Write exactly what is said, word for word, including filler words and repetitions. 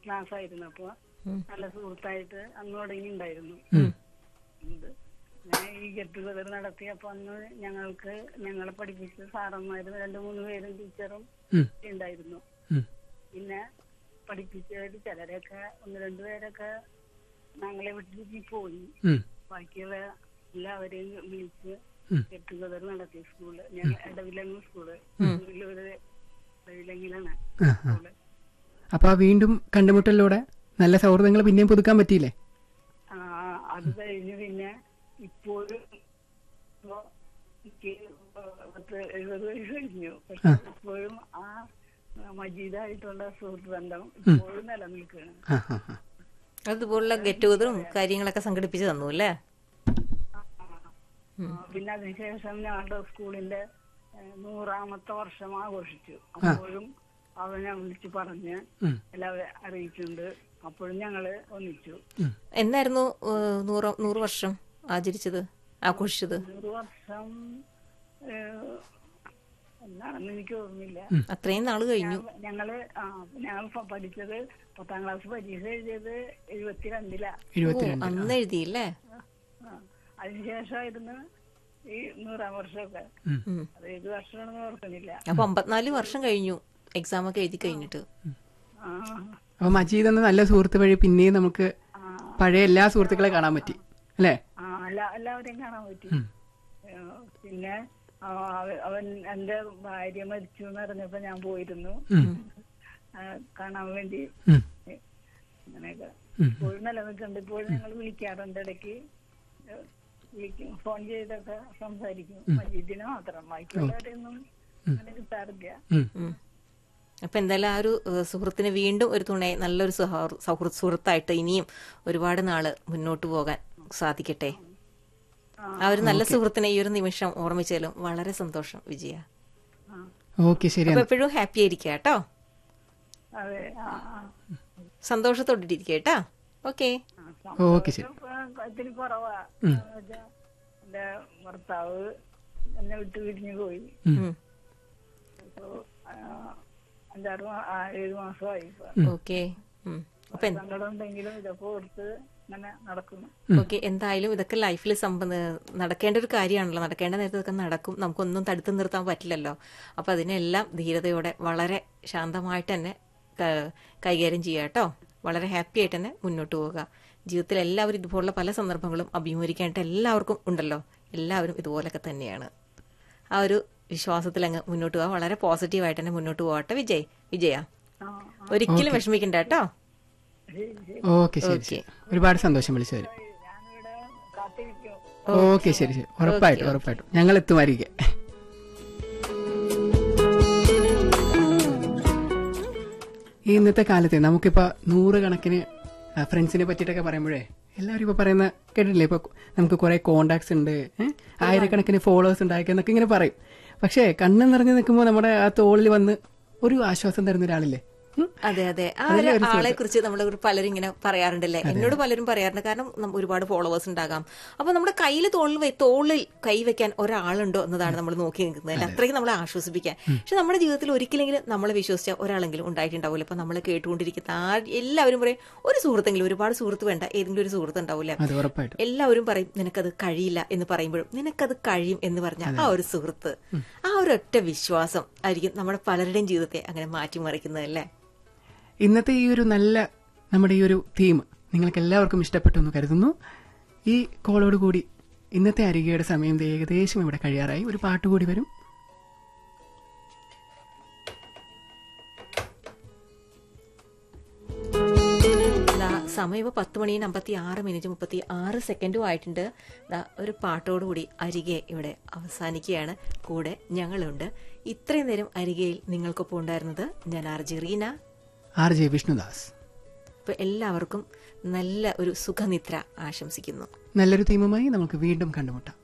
Class ആയിരുന്നു. അപ്പൊ നല്ല സുഹൃത്തായിട്ട് അന്ന് തുടങ്ങി ഉണ്ടായിരുന്നു. ഞാൻ ഈ ഗെറ്റ് ടുഗദർ നടത്തിയപ്പോ അന്ന് ഞങ്ങൾക്ക് ഞങ്ങളെ പഠിപ്പിച്ച സാറന്മാരും രണ്ടു മൂന്ന് പേരും ടീച്ചറും ഉണ്ടായിരുന്നു. പിന്നെ പഠിപ്പിച്ചവര് ചിലരൊക്കെ ഒന്ന് രണ്ടുപേരൊക്കെ ഞങ്ങളെ വീട്ടിലേക്ക് പോയി. ബാക്കിയുള്ള എല്ലാവരെയും വിളിച്ച് ഗെറ്റ് ടുഗദർ നടത്തി. സ്കൂള് ഞങ്ങൾ ഇടവിലങ്ങ് സ്കൂള് ഇടവിലങ്ങിലാണ് സ്കൂള്. അപ്പൊ വീണ്ടും കണ്ടുമുട്ടലിലൂടെ നല്ല സൗഹൃദങ്ങൾ പിന്നെയും പുതുക്കാൻ പറ്റിയില്ലേ? ആ അത് കഴിഞ്ഞ് പിന്നെ ഇപ്പോഴും എനിക്ക് പത്ത് എഴുപത് വയസ്സ് കഴിഞ്ഞു. പക്ഷെ ഇപ്പോഴും ആ മജീദായിട്ടുള്ള സുഹൃത്ത് ബന്ധം ഇപ്പോഴും നിലനിൽക്കുകയാണ്. അതുപോലുള്ള ഗെറ്റ് ടുഗദറും കാര്യങ്ങളൊക്കെ സംഘടിപ്പിച്ചു തന്നു അല്ലേ? പിന്നെ അതിനുശേഷം ഞങ്ങളുടെ സ്കൂളിന്റെ നൂറാമത്തെ വർഷം ആഘോഷിച്ചു. അപ്പോഴും അവനെ വിളിച്ചു പറഞ്ഞ് എല്ലാവരും അറിയിച്ചിട്ടുണ്ട്. അപ്പോഴും ഞങ്ങള് ഒന്നിച്ചു. എന്നായിരുന്നു നൂറ് നൂറ് വർഷം ആചരിച്ചത് ആഘോഷിച്ചത്? നൂറ് വർഷം എന്താണെന്ന് എനിക്ക് ഓർമ്മയില്ല. അത്രയും നാള് കഴിഞ്ഞു. ഞങ്ങള് ആ ഞങ്ങൾ പഠിച്ചത് പത്താം ക്ലാസ് പരീക്ഷ എഴുതിയത് എഴുപത്തിരണ്ടിലാ. അന്ന് എഴുതിയില്ലേ? അതിനുശേഷമായിരുന്നു ഈ നൂറാം വർഷമൊക്കെ. അത് ഏത് വർഷമാണെന്ന് ഓർക്കുന്നില്ല. അപ്പൊ അമ്പത്തിനാല് വർഷം കഴിഞ്ഞു എക്സാം ഒക്കെ എഴുതി കഴിഞ്ഞിട്ട്. അപ്പൊ മജീദ് എന്ന നല്ല സുഹൃത്ത് വഴി പിന്നെയും നമുക്ക് പഴയ എല്ലാ സുഹൃത്തുക്കളെ കാണാൻ പറ്റി അല്ലേ? ആ എല്ലാവരെയും കാണാൻ പറ്റി. പിന്നെ അവൻ എന്റെ ഭാര്യ മരിച്ചു എന്ന് പറഞ്ഞപ്പോ ഞാൻ പോയിരുന്നു കാണാൻ വേണ്ടി. അങ്ങനെയൊക്കെ ഇപ്പോഴും നിലനിൽക്കുന്നുണ്ട്. ഇപ്പോഴും ഞങ്ങൾ വിളിക്കാറുണ്ട്. ഇടയ്ക്ക് വിളിക്കും, ഫോൺ ചെയ്തൊക്കെ സംസാരിക്കും. മജീദിനെ മാത്രം, ബാക്കിയുള്ളവരെയൊന്നും അങ്ങനെ കിട്ടാറില്ല. അപ്പൊ എന്തായാലും ആ ഒരു സുഹൃത്തിന് വീണ്ടും ഒരു തുണ നല്ലൊരു സൗഹൃദ സുഹൃത്തായിട്ട് ഇനിയും ഒരുപാട് നാള് മുന്നോട്ട് പോകാൻ സാധിക്കട്ടെ. ആ ഒരു നല്ല സുഹൃത്തിനെ ഈ ഒരു നിമിഷം ഓർമ്മിച്ചാലും വളരെ സന്തോഷം വിജയ. ഓക്കെ ശരി. അപ്പൊ എപ്പോഴും ഹാപ്പി ആയിരിക്കുക കേട്ടോ. സന്തോഷത്തോടെ ഇരിക്കുക കേട്ടോ. ഓക്കെ ഓക്കെ ശരി. ഇത്തിരി കുറവാ. എന്റെ ഭർത്താവ് എന്നെ വിട്ട് പിരിഞ്ഞു പോയി. അഞ്ചാറ് ഏഴ് മാസമായി. ഓക്കെ സങ്കടം ഉണ്ടെങ്കിലും ഇതൊക്കെ ഓർത്ത് അങ്ങനെ നടക്കുന്നു. ഓക്കെ എന്തായാലും ഇതൊക്കെ ലൈഫിൽ നടക്കേണ്ട ഒരു കാര്യമാണല്ലോ. നടക്കേണ്ട നേരത്തെ ഇതൊക്കെ നടക്കും. നമുക്കൊന്നും തടുത്തു നിർത്താൻ പറ്റില്ലല്ലോ. അപ്പൊ അതിനെല്ലാം ധീരതയോടെ വളരെ ശാന്തമായിട്ട് തന്നെ കൈകാര്യം ചെയ്യുക കേട്ടോ. വളരെ ഹാപ്പി ആയിട്ട് തന്നെ മുന്നോട്ട് പോവുക. ജീവിതത്തിൽ എല്ലാവരും ഇതുപോലുള്ള പല സന്ദർഭങ്ങളും അഭിമുഖീകരിക്കാനായിട്ട് എല്ലാവർക്കും ഉണ്ടല്ലോ. എല്ലാവരും ഇതുപോലൊക്കെ തന്നെയാണ്. ആ ഒരു വിശ്വാസത്തിൽ അങ്ങ് മുന്നോട്ട് പോവാ. വളരെ പോസിറ്റീവായിട്ട് തന്നെ മുന്നോട്ട് പോകട്ടെ വിജയ്. വിജയ ഒരിക്കലും വിഷമിക്കണ്ട കേട്ടോ. ഓക്കെ ശരി. ഒരുപാട് സന്തോഷം വിളിച്ചവര്. ഓക്കെ ശരി ശരി. ഉറപ്പായിട്ടും ഉറപ്പായിട്ടും ഞങ്ങൾ എത്തുമായിരിക്കും. ഈ ഇന്നത്തെ കാലത്ത് നമുക്കിപ്പോ നൂറുകണക്കിന് ഫ്രണ്ട്സിനെ പറ്റിയിട്ടൊക്കെ പറയുമ്പോഴേ എല്ലാവരും ഇപ്പൊ പറയുന്ന കേട്ടിട്ടില്ലേ, ഇപ്പൊ നമുക്ക് കുറെ കോണ്ടാക്ട്സ് ഉണ്ട്, ആയിരക്കണക്കിന് ഫോളോവേഴ്സ് ഉണ്ടാക്കിയെന്നൊക്കെ ഇങ്ങനെ പറയും. പക്ഷേ കണ്ണ് നിറഞ്ഞു നിൽക്കുമ്പോൾ നമ്മുടെ ആ തോളിൽ വന്ന് ഒരു ആശ്വാസം തരുന്ന ഒരാളില്ലേ? അതെ അതെ. ആ ഒരു ആളെ കുറിച്ച് നമ്മൾ പലരും ഇങ്ങനെ പറയാറുണ്ടല്ലേ. എന്നോട് പലരും പറയാറുണ്ട്. കാരണം ഒരുപാട് ഫോളോവേഴ്സ് ഉണ്ടാകാം. അപ്പൊ നമ്മുടെ കയ്യിൽ തോളിൽ തോളിൽ കൈവയ്ക്കാൻ ഒരാളുണ്ടോ എന്നതാണ് നമ്മൾ നോക്കി നിൽക്കുന്നത്. അത്രയ്ക്ക് നമ്മളെ ആശ്വസിപ്പിക്കാൻ. പക്ഷെ നമ്മുടെ ജീവിതത്തിൽ ഒരിക്കലെങ്കിലും നമ്മളെ വിശ്വസിച്ച ഒരാളെങ്കിലും ഉണ്ടായിട്ടുണ്ടാവില്ല. അപ്പൊ നമ്മളെ കേട്ടുകൊണ്ടിരിക്കുന്ന ആ എല്ലാവരും പറയും ഒരു സുഹൃത്തെങ്കിലും, ഒരുപാട് സുഹൃത്ത് വേണ്ട, ഏതെങ്കിലും ഒരു സുഹൃത്ത് ഉണ്ടാവില്ല. എല്ലാവരും പറയും നിനക്കത് കഴിയില്ല എന്ന് പറയുമ്പോഴും നിനക്കത് കഴിയും എന്ന് പറഞ്ഞ ആ ഒരു സുഹൃത്ത്, ആ ഒരു ഒറ്റ വിശ്വാസം ആയിരിക്കും നമ്മുടെ പലരുടെയും ജീവിതത്തെ അങ്ങനെ മാറ്റിമറിക്കുന്നതല്ലേ. ഇന്നത്തെ ഈ ഒരു നല്ല നമ്മുടെ ഈ ഒരു തീം നിങ്ങൾക്ക് എല്ലാവർക്കും ഇഷ്ടപ്പെട്ടു എന്ന് കരുതുന്നു. ഈ കോളോടുകൂടി ഇന്നത്തെ അരികയുടെ സമയം ഏകദേശം ഇവിടെ കഴിയാറായി. ഒരു പാട്ട് കൂടി വരും. സമയം ഇപ്പോൾ പത്ത് മണിന് അമ്പത്തി ആറ് മിനിറ്റ് മുപ്പത്തി ആറ് സെക്കൻഡും ആയിട്ടുണ്ട്. ഒരു പാട്ടോടുകൂടി അരികെ ഇവിടെ അവസാനിക്കുകയാണ്. കൂടെ ഞങ്ങളുണ്ട്. ഇത്രയും നേരം അരികയിൽ നിങ്ങൾക്കൊപ്പം ഉണ്ടായിരുന്നത് ഞാൻ R J Reena, R J Vishnudas. അപ്പൊ എല്ലാവർക്കും നല്ല ഒരു സുഖനിദ്ര ആശംസിക്കുന്നു. നല്ലൊരു തീമുമായി നമുക്ക് വീണ്ടും കണ്ടുമുട്ടാം.